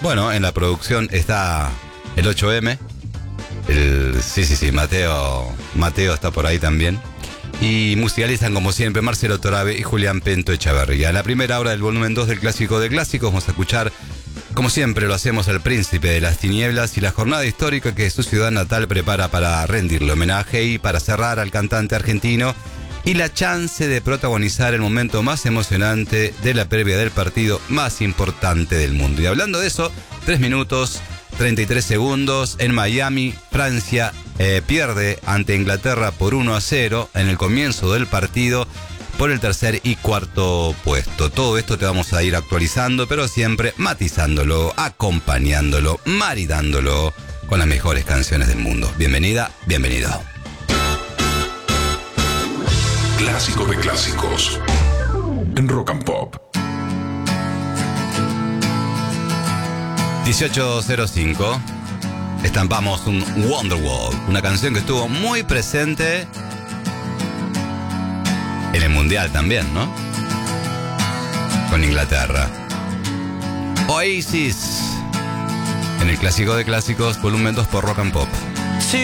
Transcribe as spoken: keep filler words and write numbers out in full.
Bueno, en la producción está el ocho eme. El, sí, sí, sí, Mateo, Mateo está por ahí también. Y musicalizan como siempre Marcelo Torabe y Julián Pento Echavarría. En la primera hora del volumen dos del Clásico de Clásicos vamos a escuchar, como siempre lo hacemos, al Príncipe de las Tinieblas y la jornada histórica que su ciudad natal prepara para rendirle homenaje, y para cerrar al cantante argentino y la chance de protagonizar el momento más emocionante de la previa del partido más importante del mundo. Y hablando de eso, tres minutos treinta y tres segundos en Miami, Francia eh, pierde ante Inglaterra por uno a cero en el comienzo del partido por el tercer y cuarto puesto. Todo esto te vamos a ir actualizando, pero siempre matizándolo, acompañándolo, maridándolo con las mejores canciones del mundo. Bienvenida, bienvenido. Clásico de clásicos en Rock and Pop. dieciocho cero cinco. Estampamos un Wonderwall, una canción que estuvo muy presente en el Mundial también, ¿no? Con Inglaterra. Oasis en el Clásico de Clásicos, volumen dos por Rock and Pop.